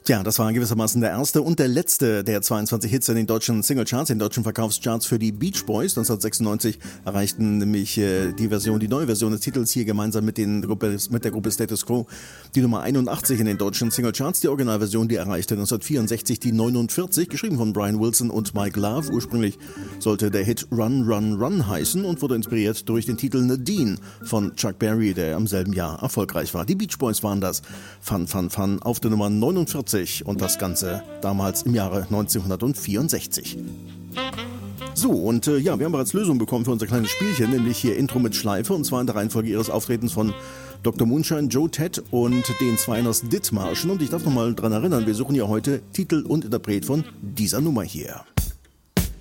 Tja, das war gewissermaßen der erste und der letzte der 22 Hits in den deutschen Singlecharts, in den deutschen Verkaufscharts für die Beach Boys. 1996 erreichten nämlich die neue Version des Titels hier gemeinsam mit der Gruppe Status Quo die Nummer 81 in den deutschen Singlecharts. Die Originalversion, die erreichte 1964 die 49, geschrieben von Brian Wilson und Mike Love. Ursprünglich sollte der Hit Run, Run, Run heißen und wurde inspiriert durch den Titel Nadine von Chuck Berry, der im selben Jahr erfolgreich war. Die Beach Boys waren das. Fun, Fun, Fun auf der Nummer 49. Und das Ganze damals im Jahre 1964. So, und wir haben bereits Lösungen bekommen für unser kleines Spielchen, nämlich hier Intro mit Schleife, und zwar in der Reihenfolge ihres Auftretens von Dr. Moonshine, Joe Ted und den Zweiners Dithmarschen. Und ich darf nochmal dran erinnern, wir suchen ja heute Titel und Interpret von dieser Nummer hier.